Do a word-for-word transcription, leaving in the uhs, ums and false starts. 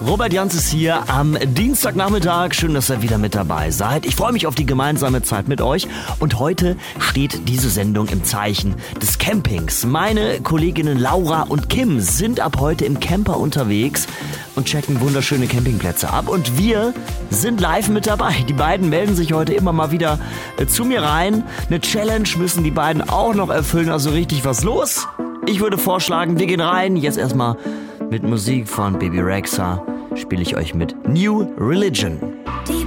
Robert Jans ist hier am Dienstagnachmittag. Schön, dass ihr wieder mit dabei seid. Ich freue mich auf die gemeinsame Zeit mit euch. Und heute steht diese Sendung im Zeichen des Campings. Meine Kolleginnen Laura und Kim sind ab heute im Camper unterwegs und checken wunderschöne Campingplätze ab. Und wir sind live mit dabei. Die beiden melden sich heute immer mal wieder äh, zu mir rein. Eine Challenge müssen die beiden auch noch erfüllen. Also richtig was los. Ich würde vorschlagen, wir gehen rein. Jetzt erstmal mit Musik von Baby Rexha spiele ich euch mit New Religion. Die